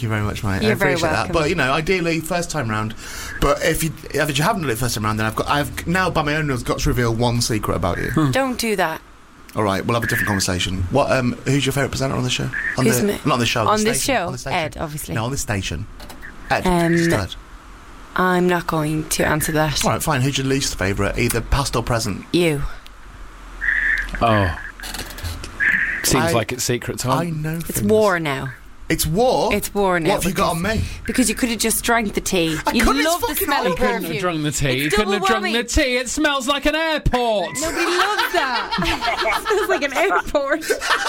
you very much, mate. You're I appreciate very that. welcome. But ideally, first time round. But if you haven't done it first time round, then I've now by my own rules got to reveal one secret about you. Don't do that. All right, we'll have a different conversation. What? Who's your favourite presenter on the show? Not on the show. On this station. show, On the station. Ed, obviously. No, on the station. Ed. Still Ed. I'm not going to answer that. All right, fine. Who's your least favourite, either past or present? You. Oh. Seems like it's secret time. I know. It's war now. It's war? It's war now. What have you got on me? Because you could have just drank the tea. You couldn't, love it's the fucking smell of horrible. perfume. Couldn't have drunk the tea. It's You couldn't have double drunk whammy. the tea. It smells like an airport. Nobody loves that. It smells like an airport.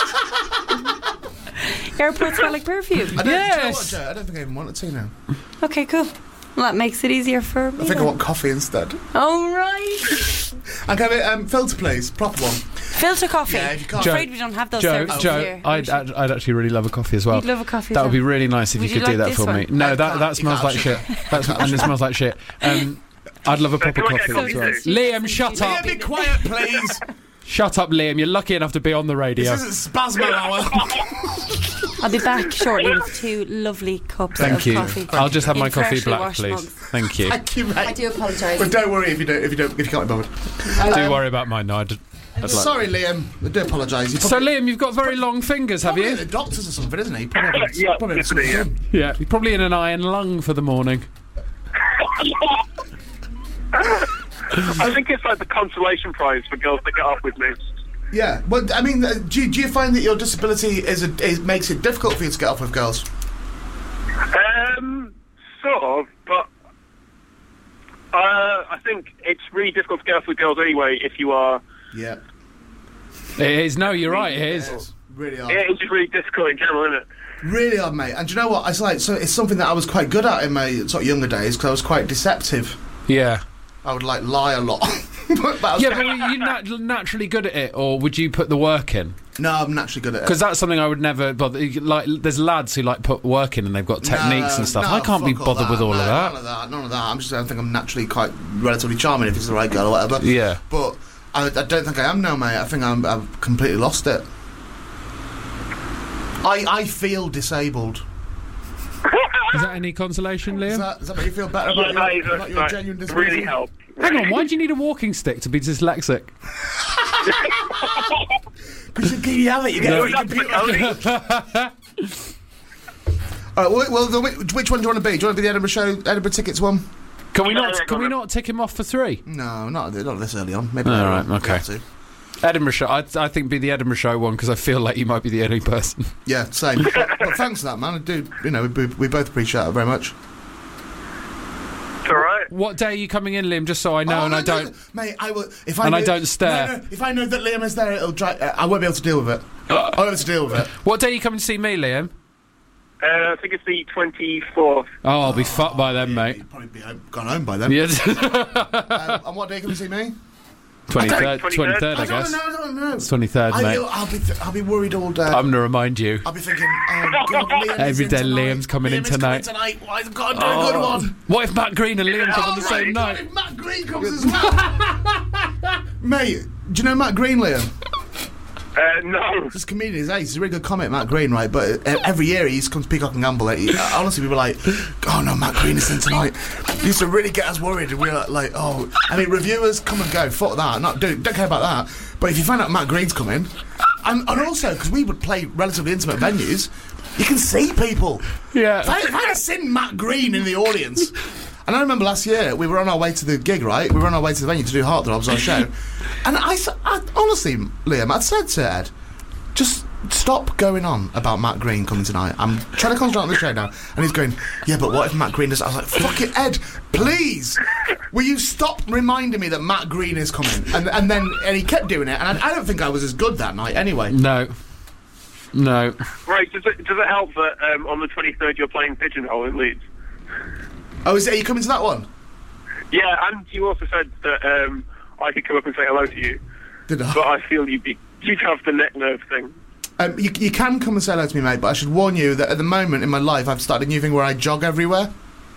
Airports smell like perfume. Do you know Yes. what, Joe? I don't think I even want a tea now. Okay, cool. Well, that makes it easier for me. I think I want coffee instead. All right. I'll have it, filter, please. Proper one. Filter coffee. Yeah, if you can't- I'm afraid we don't have those Joe, services here. I'd actually really love a coffee as well. You'd love a coffee as That would well. be really nice if Would you you could do like that this for me. one? No, can't. that smells You like can't shit. And it smells like shit. I'd love a proper Can I get coffee a as well. coffee Liam, shut Liam, up. be quiet, please. Shut up, Liam. You're lucky enough to be on the radio. This isn't Spasmo hour. I'll be back shortly with 2 lovely cups Thank of you. coffee. I'll just have In my coffee freshly black, washed please. mugs. Thank you. Thank you, mate. I do apologise. But don't worry if you can't be bothered. Do worry about mine. No, I'd like... Sorry, Liam. I do apologise. So, Liam, you've got very long fingers, have probably you? at the doctors or something, isn't he? Probably having- Yeah, probably having definitely, something yeah. done. Yeah. You're probably in an iron lung for the morning. I think it's like the consolation prize for girls that get off with me. Yeah. Well, I mean, do you find that your disability makes it difficult for you to get off with girls? Sort of, but I think it's really difficult to get off with girls anyway if you are. Yeah. It is. No, you're right. It is. It's really hard. It's just really difficult in general, isn't it? Really hard, mate. And do you know what? It's something that I was quite good at in my sort of younger days because I was quite deceptive. Yeah. I would lie a lot. but Are you naturally good at it, or would you put the work in? No, I'm naturally good at it. Because that's something I would never bother. Like, there's lads who put work in and they've got techniques and stuff. No, I can't be fuck all bothered with all of that. None of that. I think I'm naturally quite relatively charming if it's the right girl or whatever. Yeah. But I don't think I am now, mate. I think I've completely lost it. I feel disabled. Is that any consolation, Liam? Does that make you feel better about your genuine disability? Really help. Hang on, why do you need a walking stick to be dyslexic? Because you have it, you get it on your computer. All right, well, which one do you want to be? Do you want to be the Edinburgh tickets one? Can we No, not? no, Can no, we no. not tick him off for 3? No, not this early on. Maybe All later right, on. We okay. have to. Edinburgh show. I think be the Edinburgh show one because I feel like you might be the only person. Yeah, same. But thanks for that, man. I do. We both appreciate it very much. It's all right. What day are you coming in, Liam? Just so I know, Oh, and no, I don't. mate, I will. If And I I don't stare. No, if I know that Liam is there, it'll drive. I won't be able to deal with it. I won't be able to deal with it. What day are you coming to see me, Liam? I think it's the 24th. Oh, I'll be fucked by then, mate. You'll probably be gone home by then. Yeah. And what day can you see me? 23rd, 23rd, I I guess. don't know. It's 23rd, mate. I'll be worried all day. I'm gonna remind you. I'll be thinking, oh God, Liam Every is day in tonight. Liam's coming in Liam is tonight. coming tonight. Well, I've got to do a good one. What if Matt Green and Liam come on the same God, night? if Matt Green comes as well. Mate, do you know Matt Green, Liam? No. This comedian is ace. He's a really good comic, Matt Green, right? But every year he used to come to Peacock and Gamble. Honestly, we were like, oh no, Matt Green is in tonight. He used to really get us worried. And we were like, oh. I mean, reviewers, come and go. Fuck that. Don't care about that. But if you find out Matt Green's coming, and also, because we would play relatively intimate venues, you can see people. Yeah. If I had seen Matt Green in the audience. And I remember last year, we were on our way to the gig, right? We were on our way to the venue to do Heartthrobs, our show. And I honestly, Liam, I'd said to Ed, just stop going on about Matt Green coming tonight. I'm trying to concentrate on the show now. And he's going, yeah, but what if Matt Green does? I was like, fuck it, Ed, please. Will you stop reminding me that Matt Green is coming? And then he kept doing it. And I don't think I was as good that night anyway. No. Right, does it help that on the 23rd you're playing Pigeonhole in Leeds? Oh, are you coming to that one? Yeah, and you also said that I could come up and say hello to you. Did I? But I feel you'd have the neck nerve thing. You can come and say hello to me, mate, but I should warn you that at the moment in my life I've started a new thing where I jog everywhere.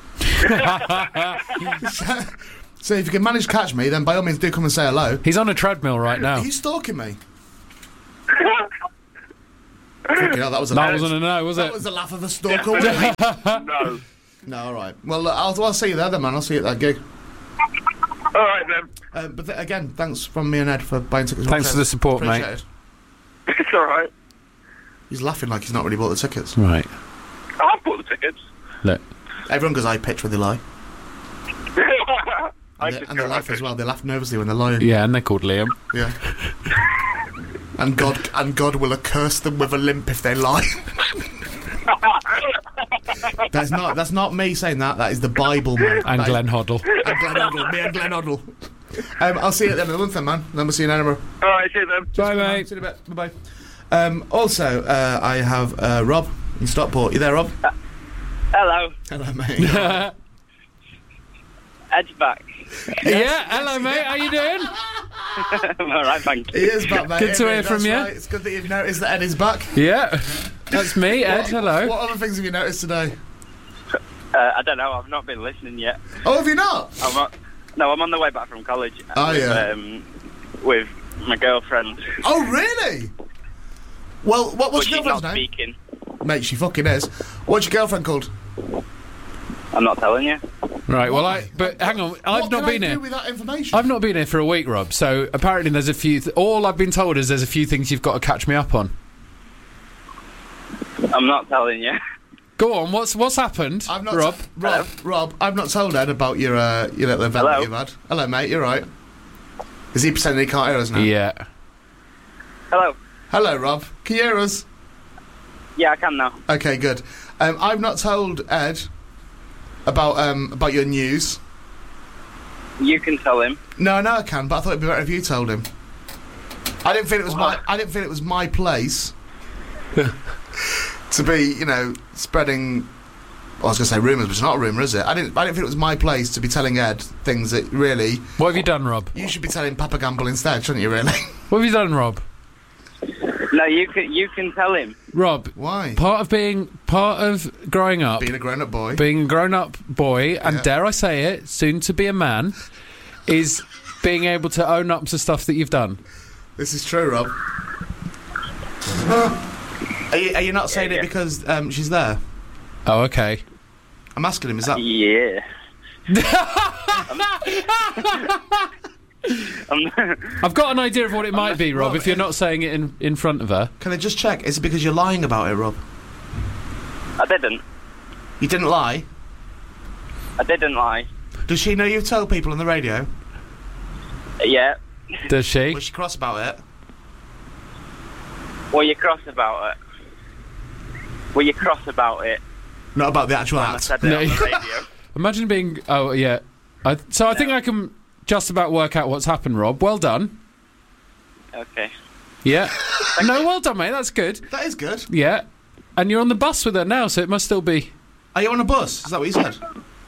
So if you can manage to catch me, then by all means do come and say hello. He's on a treadmill right Are now. you stalking me? Fucking hell, that was a That wasn't a no, was That it? was the laugh of a stalker. wasn't it? No. No, all right. Well, I'll see you there, then, man. I'll see you at that gig. All right, then. But again, thanks from me and Ed for buying tickets. Thanks for the support, mate. Appreciate it. It's all right. He's laughing like he's not really bought the tickets. Right. I'll put the tickets. Look. Everyone goes eye pitch when they lie. And they laugh as well. They laugh nervously when they're lying. Yeah, and they're called Liam. Yeah. and God will curse them with a limp if they lie. That's not me saying that. That is the Bible, man. And Glenn Hoddle. And Glenn Hoddle. Me and Glenn Hoddle. I'll see you at the end of the month, then, man. Then we'll see you in Edinburgh. All right, see you then. Bye, mate. See you in a bit. Bye-bye. Also, I have Rob in Stockport. You there, Rob? Hello. Hello, mate. Ed's back. Yeah, hello, mate. How you doing? I'm all right, thank you. He is back, mate. Good to hear That's from you. right. It's good that you've noticed that Ed is back. Yeah. That's me, Ed. Hello. What other things have you noticed today? I don't know. I've not been listening yet. Oh, have you not? I'm on the way back from college. Oh, with, yeah. With my girlfriend. Oh, really? Well, what's But your she's girlfriend's not name? speaking. Mate, she fucking is. What's your girlfriend called? I'm not telling you. Right, well, Why? but hang on. What I've not can been I do here. with that information? I've not been here for a week, Rob, so apparently there's a few... all I've been told is there's a few things you've got to catch me up on. I'm not telling you. Go on, what's happened, I've not Rob? Rob, I've not told Ed about your little event Hello? that you've had. Hello, mate, you're right. Is he pretending he can't hear us now? Yeah. Hello. Hello, Rob. Can you hear us? Yeah, I can now. Okay, good. I've not told Ed about your news. You can tell him. No, I can, but I thought it'd be better if you told him. I didn't feel it was my place to be, spreading. Well, I was going to say rumours, but it's not a rumour, is it? I didn't feel it was my place to be telling Ed things that really. What have you done, Rob? You should be telling Papa Gamble instead, shouldn't you? Really? What have you done, Rob? No, you can tell him. Rob, Why? part of growing up, Being a grown-up boy. being a grown-up boy, and Yeah. dare I say it, soon to be a man, is being able to own up to stuff that you've done. This is true, Rob. Are you not saying it because she's there? Oh, okay. I'm asking him. Is that? Yeah. I've got an idea of what it might be, Rob, if you're not saying it in front of her. Can I just check? Is it because you're lying about it, Rob? I didn't. You didn't lie. I didn't lie. Does she know you've told people on the radio? Yeah. Does she? Was she cross about it? Were you cross about it? Were you cross about it? Not about the actual I act. said it No. on the radio. Imagine being... Oh, yeah. I think I can just about work out what's happened, Rob. Well done. Okay. Yeah. No, well done, mate. That's good. That is good. Yeah. And you're on the bus with her now, so it must still be... Are you on a bus? Is that what you said?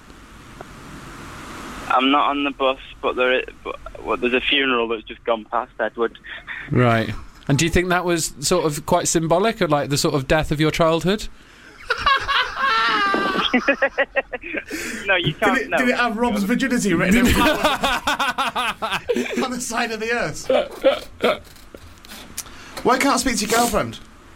I'm not on the bus, but there's a funeral that's just gone past Edward. Right. And do you think that was sort of quite symbolic of, like, the sort of death of your childhood? No, you can't. Did it have Rob's virginity written in on the side of the earth? Why can't I speak to your girlfriend?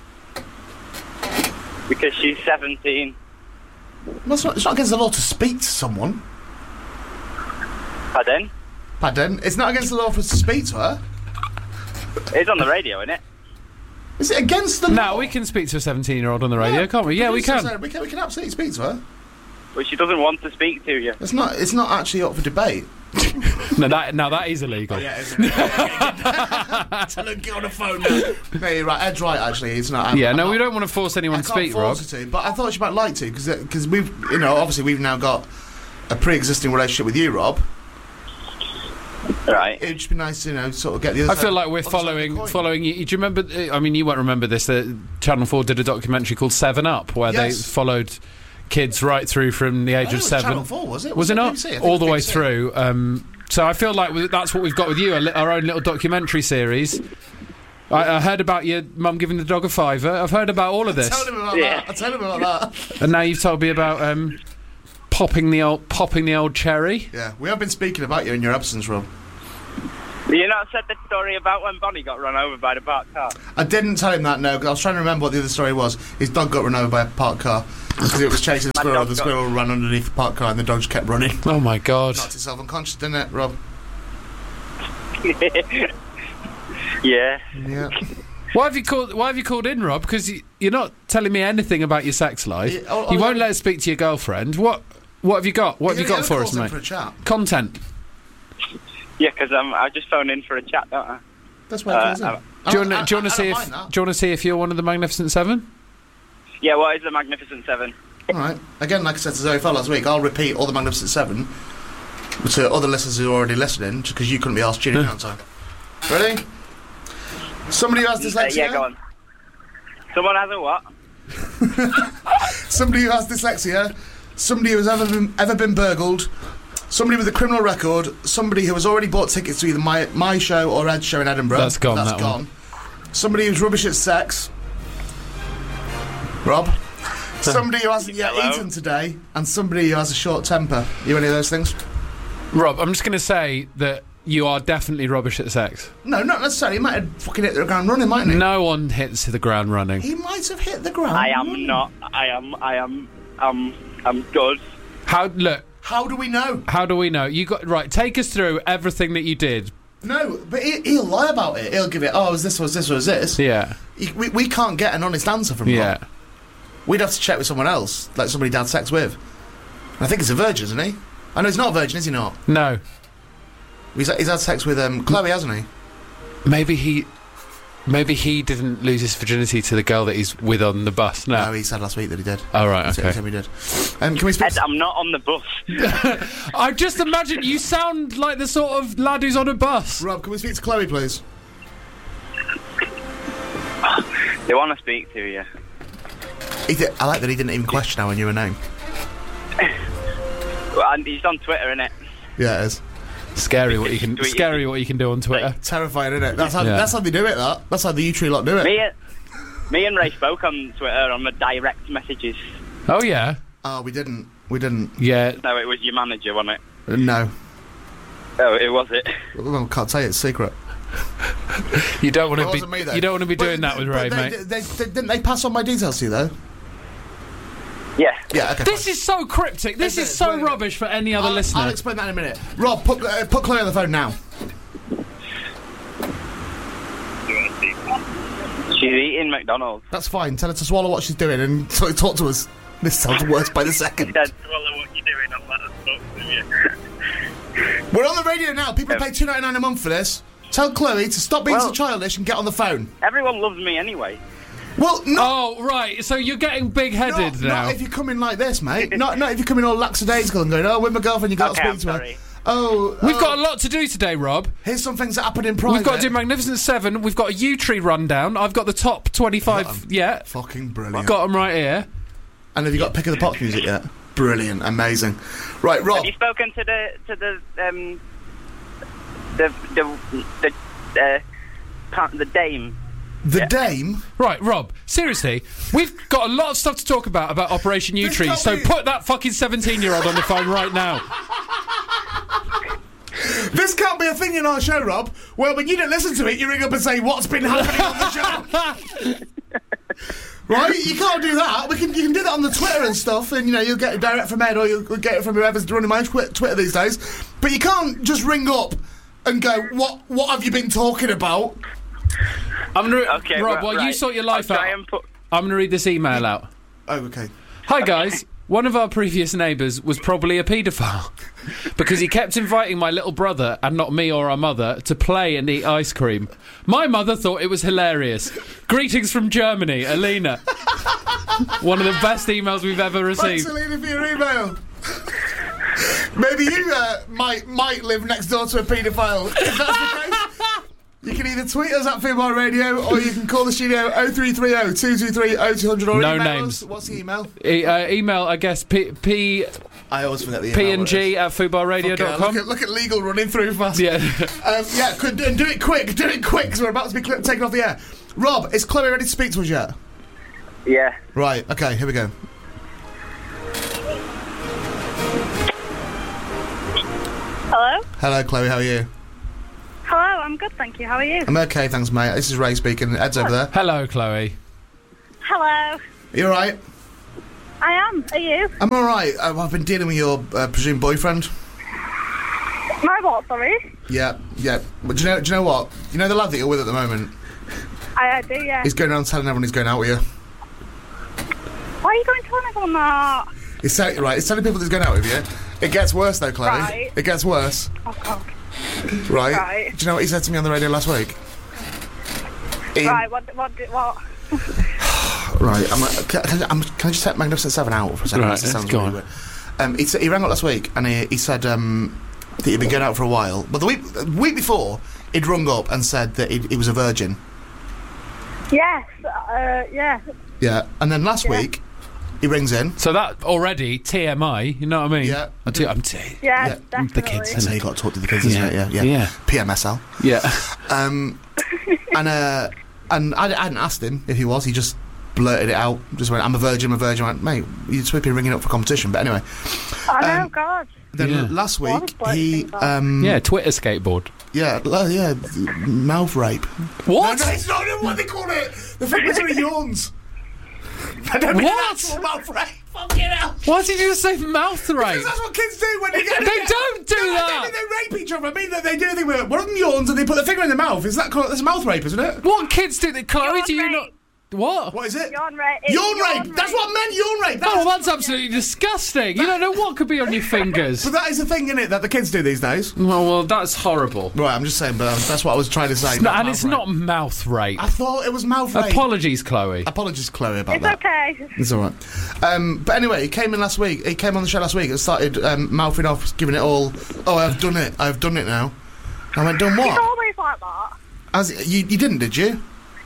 Because she's 17. Well, it's not against the law to speak to someone. Pardon? Pardon? It's not against the law for us to speak to her. It's on the radio, isn't it? Is it against the law? No, we can speak to a 17-year-old on the radio, can't we? Yeah, we can. We can absolutely speak to her. But she doesn't want to speak to you. It's not actually up for debate. No, that is illegal. Yeah, isn't it? Tell her get on the phone now. No, you're right. Ed's right, actually. It's not. Yeah, no, we don't want to force anyone to speak, Rob. I can't force her to, but I thought she might like to, because we've, obviously we've now got a pre-existing relationship with you, Rob. Right. It'd just be nice to, sort of get the other I feel like we're other side of the coin. following you. Do you remember? I mean, you won't remember this. Channel 4 did a documentary called 7 Up, where they Yes. followed kids right through from the age Oh, of 7. Channel 4, was it? Was it not? BBC? I think All the it way was BBC. through. So I feel like that's what we've got with you, our own little documentary series. I heard about your mum giving the dog a fiver. I've heard about all of this. Tell him about Yeah. that. I'll tell him about that. And now you've told me about popping the old cherry. Yeah, we have been speaking about you in your absence, Rob. You not said the story about when Bonnie got run over by the parked car? I didn't tell him that, no, because I was trying to remember what the other story was. His dog got run over by a parked car because it was chasing the squirrel. The squirrel ran underneath the parked car and the dog just kept running. Oh my God. Knocked itself unconscious, didn't it, Rob? Yeah. Yeah. Why have you called in, Rob? Because you're not telling me anything about your sex life. Yeah, you won't let us speak to your girlfriend. What have you got? What have you got for us, mate? For a chat. Content. Yeah, because I just phoned in for a chat, don't I? That's why it is. Do you want to see if you're one of the Magnificent Seven? Yeah, what is the Magnificent Seven? All right. Again, like I said to Zoe Fell last week, I'll repeat all the Magnificent Seven to other listeners who are already listening, just because you couldn't be asked tuning in on time. Ready? Somebody who has dyslexia. Yeah, go on. Someone has a what? Somebody who has dyslexia. Somebody who has ever been burgled. Somebody with a criminal record. Somebody who has already bought tickets to either my show or Ed's show in Edinburgh. That's gone. That's that gone. One. Somebody who's rubbish at sex. Rob. Somebody who hasn't yet eaten today, and somebody who has a short temper. You any of those things? Rob, I'm just going to say that you are definitely rubbish at sex. No, not necessarily. He might have fucking hit the ground running, mightn't he? No one hits the ground running. He might have hit the ground. I am not. I'm good. How do we know? How do we know? You got right. Take us through everything that you did. No, but he'll lie about it. He'll give it. Oh, was this? Was this? Was this? Yeah. We can't get an honest answer from Yeah. Rob. We'd have to check with someone else, like somebody he'd had sex with. I think he's a virgin, isn't he? I know he's not a virgin, is he not? No. He's had sex with Chloe, hasn't he? Maybe he didn't lose his virginity to the girl that he's with on the bus. No, he said last week that he did. Oh, right, He okay. said he did. Can we speak? Ed, I'm not on the bus. I just imagine you sound like the sort of lad who's on a bus. Rob, can we speak to Chloe, please? They want to speak to you. I like that he didn't even question our new name. Well, and he's on Twitter, innit? Yeah, it is. Scary what you can do on Twitter. Terrifying, isn't it? That's how they do it. That's how the U-Tree lot do it. Me and Ray spoke on Twitter on the direct messages. Oh yeah. Oh, we didn't. Yeah. No, it was your manager, wasn't it? No. Oh, it was it. Well, can't say it's secret. You don't want to wasn't me, though. You don't want to be doing that with Ray, mate. Didn't they pass on my details to you though? Yeah. Yeah. Okay. This is so cryptic. This is so rubbish for any other listener. I'll explain that in a minute. Rob, put Chloe on the phone now. She's eating McDonald's. That's fine. Tell her to swallow what she's doing and talk to us. This sounds worse by the second. She said, swallow what you're doing, I'll let us talk to you. We're on the radio now. People pay $2.99 a month for this. Tell Chloe to stop being so childish and get on the phone. Everyone loves me anyway. Well, no. Oh, right. So you're getting big-headed now. Not if you come in like this, mate. not if you come in all lackadaisical and going, with my girlfriend, you got to speak to her. We've got a lot to do today, Rob. Here's some things that happened in private. We've got to do Magnificent Seven. We've got a U-Tree rundown. I've got the top 25 yet. Fucking brilliant. I've got them right here. And have you got Pick of the Pops music yet? Brilliant, amazing. Right, Rob. Have you spoken to the dame? The dame? Right, Rob, seriously, we've got a lot of stuff to talk about Operation U-Tree, so put that fucking 17-year-old on the phone right now. This can't be a thing in our show, Rob. Well, when you don't listen to it, you ring up and say, what's been happening on the show? Right? You can't do that. You can do that on the Twitter and stuff, and, you'll get it direct from Ed, or you'll get it from whoever's running my Twitter these days. But you can't just ring up and go, what have you been talking about? I'm gonna, okay, Rob, while you sort your life out, I'm going to read this email out. Oh, okay. Hi, guys. One of our previous neighbours was probably a paedophile because he kept inviting my little brother, and not me or our mother, to play and eat ice cream. My mother thought it was hilarious. Greetings from Germany, Alina. One of the best emails we've ever received. Thanks, Alina, for your email. Maybe you might live next door to a paedophile. If that's the case, you can either tweet us at Fubar Radio, or you can call the studio 0330 223 0200 or no email names. us. What's the email? Email, I guess, I always forget the email. png@fubarradio.com. Look at legal running through fast. Yeah. And do it quick, because we're about to be taken off the air. Rob, is Chloe ready to speak to us yet? Yeah. Right, okay, here we go. Hello? Hello, Chloe, how are you? Hello, I'm I'm good, thank you. How are you? I'm okay, thanks, mate. This is Ray speaking. Ed's over there. Hello, Chloe. Hello. You all right? I am. Are you? I'm all right. I've been dealing with your presumed boyfriend. My what, sorry? Yeah. But do you know what? You know the lad that you're with at the moment? I do, yeah. He's going around telling everyone he's going out with you. Why are you going to tell everyone that? He's telling people that he's going out with you. It gets worse, though, Chloe. Right. It gets worse. Oh, God. Right? Do you know what he said to me on the radio last week? Right, what? Right, can I just take Magnificent 7 out for a second? Right, That sounds go really on. weird. He rang up last week and he said that he'd been going out for a while. But the week before, he'd rung up and said that he was a virgin. Yes, yeah. Yeah, and then last week, he rings in. So that already, TMI, you know what I mean? Yeah. I'm Yeah, definitely. the kids. That's how you got to talk to the kids, isn't it? Yeah. PMSL. Yeah. And I hadn't asked him if he was. He just blurted it out. Just went, I'm a virgin. I went, mate, you're supposed to be ringing up for competition. But anyway. Oh, no, God. Then last week, he... Twitter skateboard. Yeah, mouth rape. What? No, it's not what they call it. The thing with the yawns. I don't mean actual mouth rape. Fucking hell. Why did you just say mouth rape? Because that's what kids do when they get... They don't do that. I don't mean they rape each other. I mean that they do a thing where one of them yawns and they put their finger in their mouth. Is that called... That's mouth rape, isn't it? What kids do that? Chloe, Yawn do you rape. not... What? What is it? Yawn rape. Yawn rape. That's what I meant, yawn rape. Oh, that's absolutely disgusting. You don't know what could be on your fingers. But that is the thing, isn't it, that the kids do these days? Well, that's horrible. Right, I'm just saying, but that's what I was trying to say. And it's not mouth rape. I thought it was mouth rape. Apologies, Chloe. Apologies, Chloe, about It's that. okay. It's all right. But anyway, he came in last week. He came on the show last week and started mouthing off, giving it all. Oh, I've done it. I've done it now. I went, done what? It's always like that. You didn't, did you?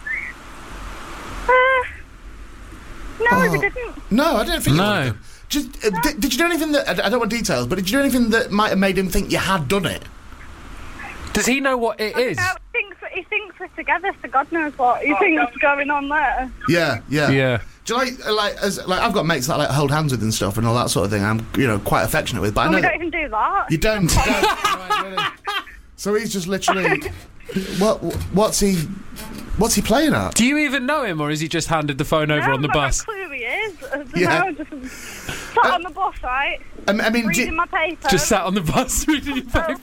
No, we didn't. No, I didn't think you No. would have. Just, did you do anything that... I don't want details, but did you do anything that might have made him think you had done it? Does he know what it is? No, he thinks we're together, so God knows what he thinks going on there. Yeah. Yeah. Do you like I've got mates that I like hold hands with and stuff and all that sort of thing. I'm quite affectionate with, but I know We that don't even do that. you don't. Right, really. So he's just literally what's he playing at? Do you even know him, or has he just handed the phone over on the bus? I don't have a clue who he is. I don't Yeah. know, just sat on the bus, right? I mean, Reading my paper. Just sat on the bus reading your paper.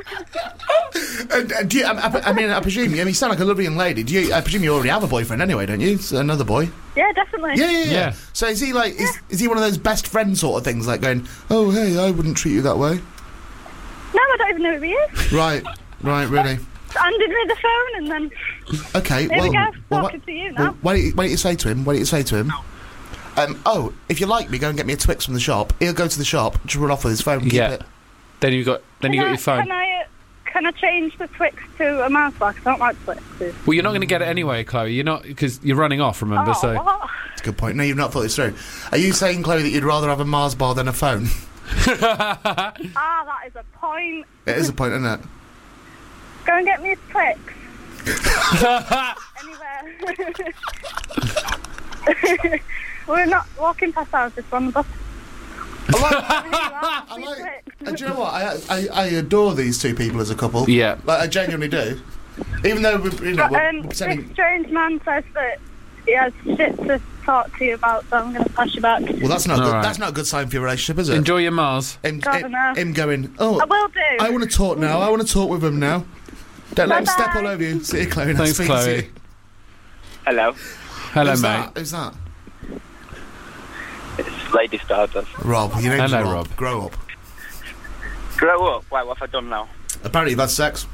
do you, I presume. You sound like a lovely young lady. I presume you already have a boyfriend anyway, don't you? It's another boy. Yeah, definitely. Yeah. So is he like? Is he one of those best friend sort of things, like going, "Oh, hey, I wouldn't treat you that way." No, I don't even know who he is. Right, really. Handed me the phone and then... Okay, Here we go, well, talking to you now. why don't you say to him? If you like me, go and get me a Twix from the shop. He'll go to the shop, just run off with his phone, keep Yeah. it. Then you got your phone. Can I change the Twix to a mouse bar? 'Cause I don't like Twixes. Well, you're not going to get it anyway, Chloe. You're not, because you're running off. Remember, so. What? That's a good point. No, you've not thought this through. Are you saying, Chloe, that you'd rather have a Mars bar than a phone? That is a point. It is a point, isn't it? Go and get me a Twix. Anywhere. We're not walking past houses, we're on the bus. Do you know what? I adore these two people as a couple. Yeah. Like, I genuinely do. Even though we're This pretending... strange man says that he has shit to talk to you about, so I'm going to pass you back. Well, that's not good. right. That's not a good sign for your relationship, is it? Enjoy your Mars. Him God, going, oh, I will do. I want to talk now. I want to talk with him now. Don't let him Bye-bye. step all over you. See you, Chloe. Thanks, Speak to Chloe. you. Hello. Hello, Who's mate. that? Who's that? It's Lady Stardust. Rob. Your name's Hello, Rob. Rob. Grow up. Grow up. Why, what have I done now? Apparently you've had sex.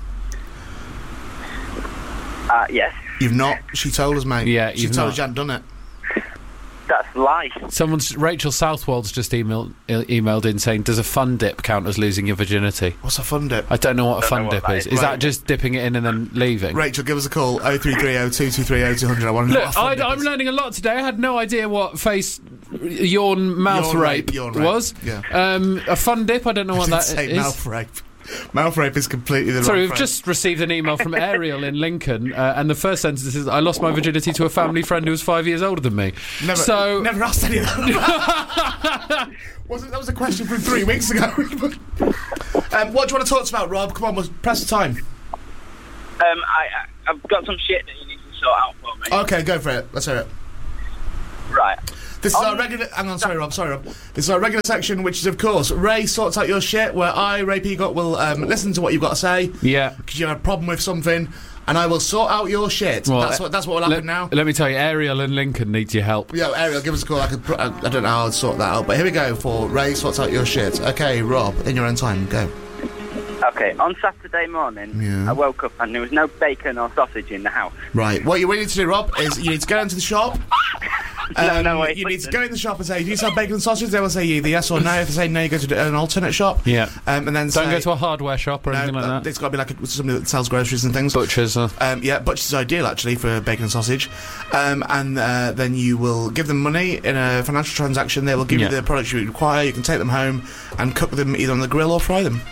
Yes. You've not. She told us, mate. Yeah, she you've told not. us you hadn't done it. That's life. Rachel Southwold's just emailed in saying, does a fun dip count as losing your virginity? What's a fun dip? I don't know what a Don't fun know dip what that is. is. Is Right. that just dipping it in and then leaving? Rachel, give us a call. 0330 223 0200. I want to know what Look, a fun dip I'm is. learning a lot today. I had no idea what yawn mouth rape yawn rape, was. yeah. A fun dip, I don't know what I that didn't say is. mouth rape. Mouth rape is completely the Sorry, wrong we've phrase. just received an email from Ariel in Lincoln, and the first sentence is, I lost my virginity to a family friend who was 5 years older than me. Never asked any of that. That was a question from 3 weeks ago. What do you want to talk about, Rob? Come on, press the time. I've got some shit that you need to sort out for me. Okay, go for it. Let's hear it. Right. This is our regular... Hang on, sorry, Rob. This is our regular section, which is, of course, Ray sorts out your shit, where I, Ray Peacock, will listen to what you've got to say. Yeah. Because you have a problem with something, and I will sort out your shit. Well, that's what will happen now. Let me tell you, Ariel and Lincoln need your help. Yeah, Ariel, give us a call. I don't know how I'll sort that out, but here we go for Ray sorts out your shit. Okay, Rob, in your own time, go. Okay, on Saturday morning, Yeah. I woke up and there was no bacon or sausage in the house. Right, what you need to do, Rob, is you need to go into the shop. Wait. You need to go in the shop and say, do you sell bacon and sausage? They will say either yes or no. If they say no, you go to an alternate shop. Yeah. And then Don't go to a hardware shop or anything like that. It's got to be like somebody that sells groceries and things. Butchers. Yeah, butchers is ideal actually for bacon and sausage. And then you will give them money in a financial transaction. They will give you the products you require. You can take them home and cook them either on the grill or fry them.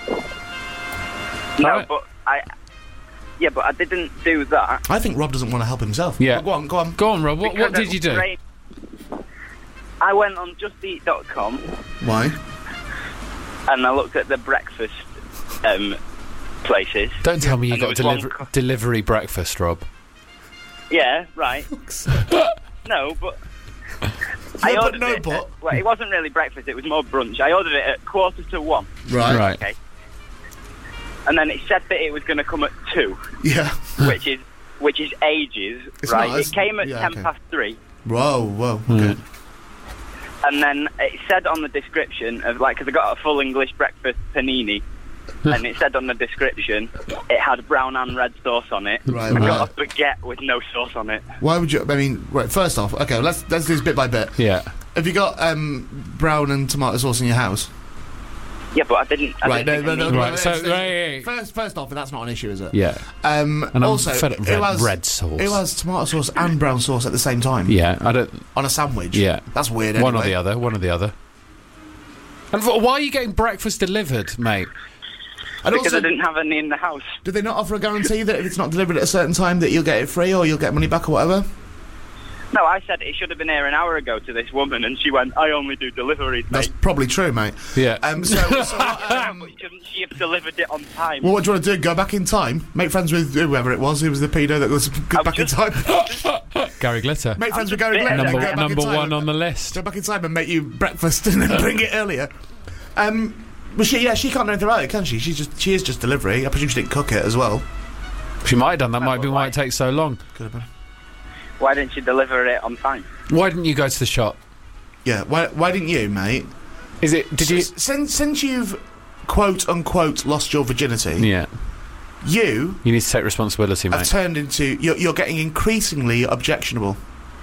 No, Right. but I didn't do that. I think Rob doesn't want to help himself. Yeah. Go on. Go on, Rob. What Because did you do? I went on JustEat.com Why? and I looked at the breakfast places. Don't tell me you And got there was one delivery breakfast, Rob. Yeah, right. No, but I but ordered no, it. but. Well, it wasn't really breakfast; it was more brunch. I ordered it at 1:45. Right. Okay. And then it said that it was going to come at 2, Yeah. which is ages, It's right? not, It came at yeah, 3:10. Whoa. Okay. And then it said on the description of because I got a full English breakfast panini, and it said on the description it had brown and red sauce on it. Right, I right. got a baguette with no sauce on it. Why would you? I mean, right, first off, okay, let's do this bit by bit. Yeah. Have you got brown and tomato sauce in your house? Yeah, but I didn't. Right, no, Right, so, right. First off, that's not an issue, is it? Yeah. And I'm also, fed up with red sauce. It has tomato sauce and brown sauce at the same time. Yeah, I don't... On a sandwich. Yeah. That's weird. One or anyway. the other. And why are you getting breakfast delivered, mate? And Because also, I didn't have any in the house. do they not offer a guarantee that if it's not delivered at a certain time that you'll get it free or you'll get money back or whatever? No, I said it should have been here an hour ago to this woman, and she went, I only do deliveries, That's mate. probably true, mate. Yeah. So what, But shouldn't she have delivered it on time? well, what do you want to do? Go back in time? Make friends with whoever it was who was the pedo that was back in time? Gary Glitter. Make friends with Gary Glitter. Go back in Number time. one on the list. Go back in time and make you breakfast and then bring it earlier. But she can't do anything about it, can she? She is just delivery. I presume she didn't cook it as well. She might have done. That might be but why why? it takes so long. Could have been. Why didn't she deliver it on time? Why didn't you go to the shop? Yeah. Why didn't you, mate? Is it... Did you... Since you've quote unquote lost your virginity, Yeah. you You need to take responsibility, have mate. turned into you're getting increasingly objectionable.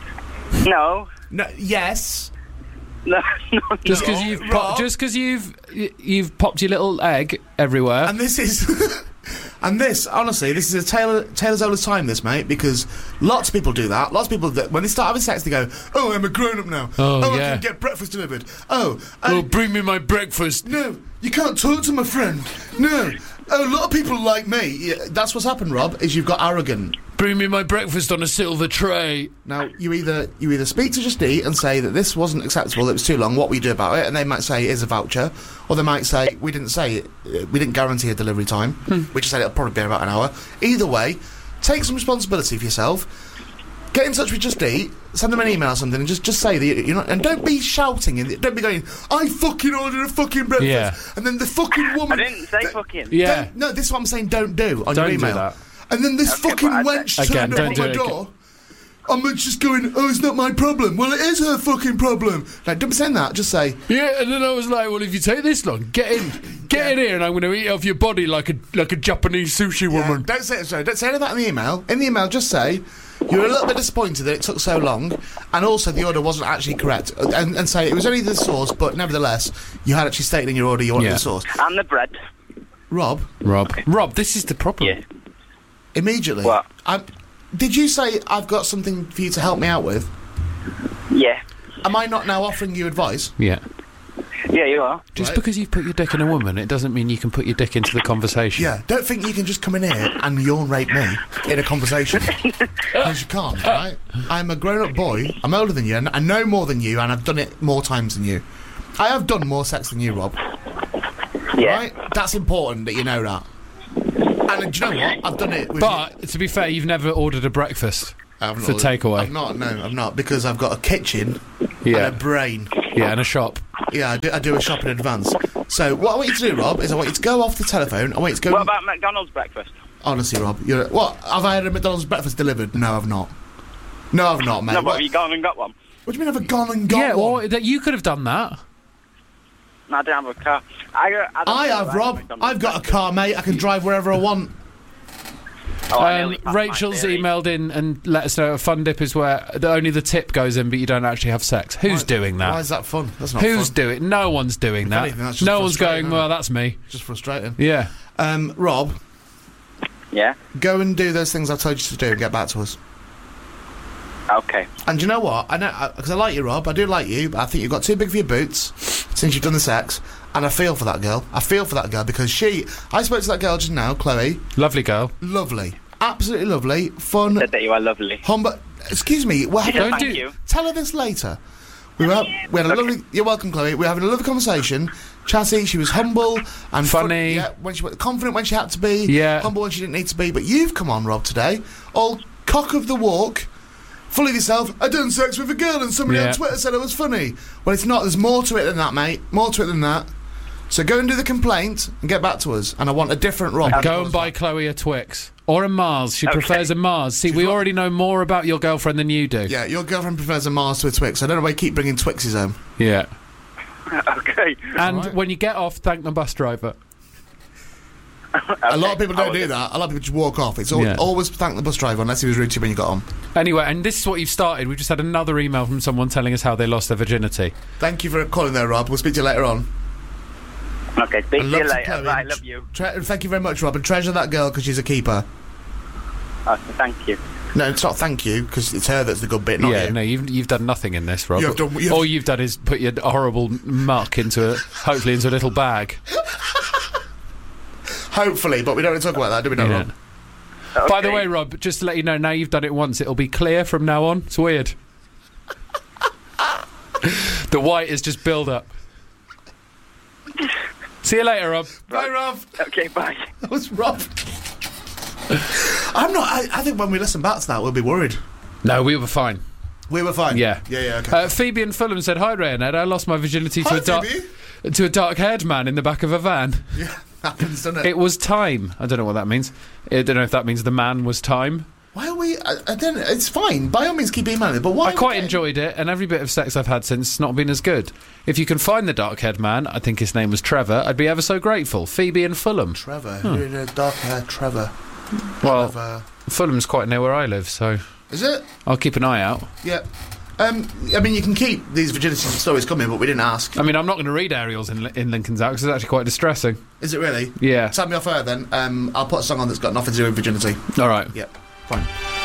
No. No. Yes. No, Just no. because you've popped your little egg everywhere. And this is. And this, honestly, this is a tale as old as time, this, mate, because lots of people do that. Lots of people, when they start having sex, they go, oh, I'm a grown-up now. Oh, I yeah. can get breakfast delivered. Oh, bring me my breakfast. no, you can't talk to my friend. No. Oh, a lot of people like me. Yeah, that's what's happened, Rob, is you've got arrogant. Bring me my breakfast on a silver tray. Now, you either speak to Just Eat and say that this wasn't acceptable, it was too long, what will you do about it? And they might say it is a voucher. Or they might say, we didn't say it, we didn't guarantee a delivery time. We just said it'll probably be about an hour. Either way, take some responsibility for yourself. Get in touch with Just Eat, send them an email or something, and just say that you're not... And don't be shouting, and don't be going, I fucking ordered a fucking breakfast. Yeah. And then the fucking woman... I didn't say fucking. Yeah. No, this is what I'm saying, don't do on Don't your do email. that. And then this Okay, fucking but wench Again, turned don't up at do my it door. I'm just going, oh, it's not my problem. Well, it is her fucking problem. Like, don't be saying that. Just say, Yeah, and then I was like, well, if you take this long, get in here, and I'm going to eat off your body like a Japanese sushi woman. don't say it. Sorry, don't say any of that in the email. In the email, just say you're a little bit disappointed that it took so long, and also the order wasn't actually correct. And say it was only the sauce, but nevertheless, you had actually stated in your order you wanted Yeah. the sauce. And the bread. Rob, Rob, this is the problem. Yeah. immediately. What? Did you say I've got something for you to help me out with? Yeah. Am I not now offering you advice? Yeah. Yeah, you are. Just Right. because you've put your dick in a woman, it doesn't mean you can put your dick into the conversation. Yeah, don't think you can just come in here and yawn rape me in a conversation. Because you can't, right? I'm a grown-up boy, I'm older than you, and I know more than you, and I've done it more times than you. I have done more sex than you, Rob. Yeah. Right? That's important that you know that. And do you know what? I've done it with But, to be fair, you've never ordered a breakfast I've for not- takeaway. I've not, because I've got a kitchen Yeah. and a brain. Yeah, and a shop. Yeah, I do a shop in advance. So what I want you to do, Rob, is I want you to go off the telephone. I want you to go... What about McDonald's breakfast? Honestly, Rob, what? Have I had a McDonald's breakfast delivered? No, I've not. No, I've not, mate. No, but have you gone and got one? What do you mean I've gone and got Yeah, one? well, that you could have done that. No, I don't have a car. I have, Rob. I've got a car, mate. I can drive wherever I want. Oh, I nearly passed my Rachel's theory. emailed in and let us know a fun dip is where only the tip goes in, but you don't actually have sex. Who's doing that? Why is that fun? That's not Who's fun. doing? No one's doing that. anything, that's just No one's frustrating, going. isn't it? Well, that's me. Just frustrating. Yeah. Rob, Yeah? go and do those things I told you to do and get back to us. Okay. And you know what? I know, because I like you, Rob. I do like you, but I think you've got too big for your boots since you've done the sex. And I feel for that girl. I feel for that girl because I spoke to that girl just now, Chloe. Lovely girl. Lovely. Absolutely lovely. Fun. Said that you are lovely. Humble. Excuse me. We're having, Thank you. Tell her this later. We had a lovely. You're welcome, Chloe. We were having a lovely conversation. Chatty. She was humble and Funny. Yeah, when she was confident when she had to be. Yeah. Humble when she didn't need to be. But you've come on, Rob, today. All cock of the walk. Full of yourself. I done sex with a girl and somebody Yeah. on Twitter said it was funny. Well, it's not. There's more to it than that, mate. More to it than that. So go and do the complaint and get back to us. And I want a different Rob. Go and buy Chloe a Twix. Or a Mars. She prefers a Mars. See, we already know more about your girlfriend than you do. Yeah, your girlfriend prefers a Mars to a Twix. I don't know why you keep bringing Twixes home. Yeah. Okay. And Alright. when you get off, thank the bus driver. A lot of people I don't will do do. that. A lot of people just walk off. It's Yeah. always thank the bus driver unless he was rude to you when you got on. Anyway, and this is what you've started. We've just had another email from someone telling us how they lost their virginity. Thank you for calling there, Rob. We'll speak to you later on. Okay, speak to you love to later. Chloe. Bye, love you. Thank you very much, Rob, and treasure that girl because she's a keeper. Okay, thank you. No, it's not thank you because it's her that's the good bit, not Yeah, you. no, you've done nothing in this, Rob. You've All you've done is put your horrible muck hopefully into a little bag. Hopefully, but we don't want to talk about that, do we, not, Yeah. Rob? Okay. By the way, Rob, just to let you know, now you've done it once, it'll be clear from now on. It's weird. The white is just build up. See you later, Rob. Bye, Rob. Okay, bye. That was Rob. I think when we listen back to that, we'll be worried. No, we were fine. We were fine. Yeah. Yeah, okay. Phoebe in Fulham said, "Hi, Ray and Ed. I lost my virginity Hi, to a dark-haired man in the back of a van. Yeah, happens, doesn't it? It was time. I don't know what that means. I don't know if that means the man was time. Why are we... I don't... It's fine. By all means, keep emailing, but why... I quite enjoyed it, and every bit of sex I've had since has not been as good. If you can find the dark-haired man, I think his name was Trevor, I'd be ever so grateful. Phoebe in Fulham. Trevor. Dark hair, Trevor. Well, Trevor. Fulham's quite near where I live, so Is it? I'll keep an eye out. Yeah. I mean, you can keep these virginity stories coming, but we didn't ask. I mean, I'm not going to read Ariel's in Lincoln's Out, because it's actually quite distressing. Is it really? Yeah. Tell me off air then. I'll put a song on that's got nothing to do with virginity. All right. Yep. Fine.